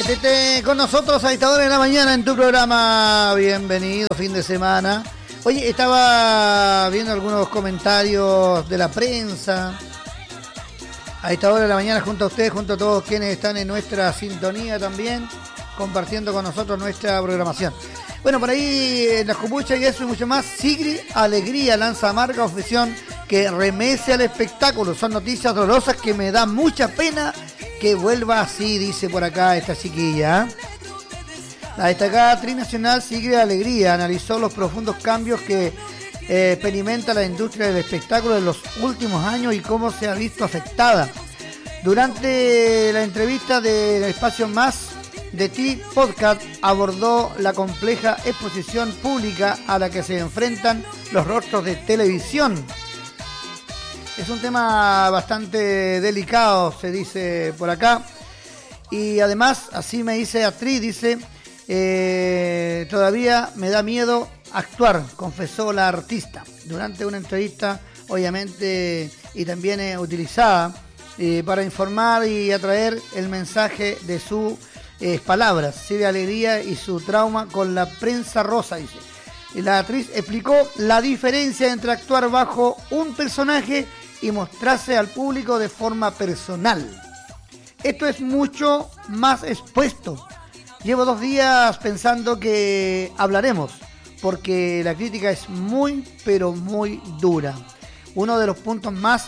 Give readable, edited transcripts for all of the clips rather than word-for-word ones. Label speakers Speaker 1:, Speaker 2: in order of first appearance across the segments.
Speaker 1: esté con nosotros a esta hora de la mañana en tu programa. Bienvenido, fin de semana. Oye, estaba viendo algunos comentarios de la prensa a esta hora de la mañana junto a ustedes, junto a todos quienes están en nuestra sintonía también, compartiendo con nosotros nuestra programación. Bueno, por ahí en las copuchas y eso y mucho más, Sigrid Alegría lanza marca oficial que remece al espectáculo. Son noticias dolorosas que me da mucha pena que vuelva así, dice por acá esta chiquilla. La destacada actriz nacional Sigrid Alegría analizó los profundos cambios que experimenta la industria del espectáculo en los últimos años y cómo se ha visto afectada. Durante la entrevista del espacio Más de Ti Podcast abordó la compleja exposición pública a la que se enfrentan los rostros de televisión. Es un tema bastante delicado, se dice por acá. Y además, así me dice actriz, dice, todavía me da miedo actuar, confesó la artista. Durante una entrevista, obviamente, y también utilizada para informar y atraer el mensaje de sus palabras, Sigrid Alegría y su trauma con la prensa rosa, dice. Y la actriz explicó la diferencia entre actuar bajo un personaje y mostrarse al público de forma personal. Esto es mucho más expuesto. Llevo 2 días pensando que hablaremos, porque la crítica es muy, pero muy dura. Uno de los puntos más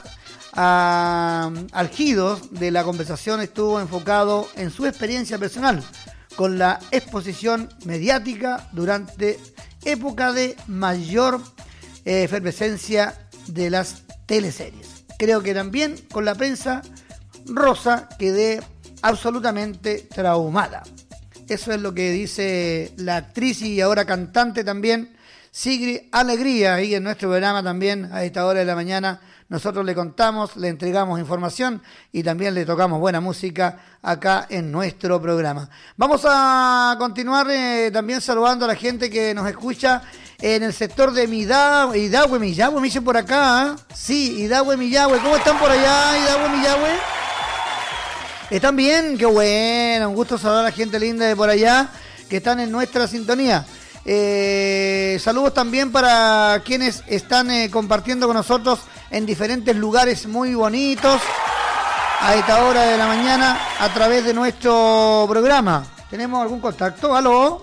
Speaker 1: álgidos de la conversación estuvo enfocado en su experiencia personal con la exposición mediática durante época de mayor efervescencia de las teleseries. Creo que también con la prensa rosa quedé absolutamente traumada. Eso es lo que dice la actriz y ahora cantante también, Sigrid Alegría, ahí en nuestro programa también a esta hora de la mañana. Nosotros le contamos, le entregamos información y también le tocamos buena música acá en nuestro programa. Vamos a continuar también saludando a la gente que nos escucha en el sector de Midahue, me dicen por acá, ¿eh? Sí, Midahue. ¿Cómo están por allá, Midahue? ¿Están bien? Qué bueno, un gusto saludar a la gente linda de por allá que están en nuestra sintonía. Saludos también para quienes están compartiendo con nosotros en diferentes lugares muy bonitos a esta hora de la mañana a través de nuestro programa. ¿Tenemos algún contacto? ¿Aló?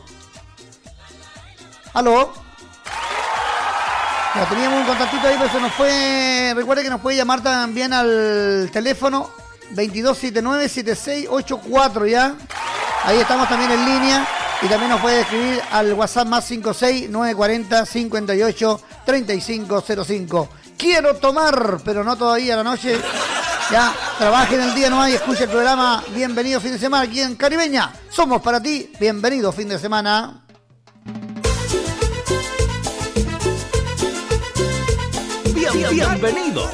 Speaker 1: Ya teníamos un contactito ahí, pero se nos fue. Recuerde que nos puede llamar también al teléfono 2279-7684, ¿ya? Ahí estamos también en línea. Y también nos puede escribir al WhatsApp más 56-940-58-3505. Quiero tomar, pero no todavía a la noche. Ya, trabaje en el día nomás y escuche el programa Bienvenido Fin de Semana aquí en Caribeña. Somos para ti. Bienvenido Fin de Semana.
Speaker 2: Bienvenido.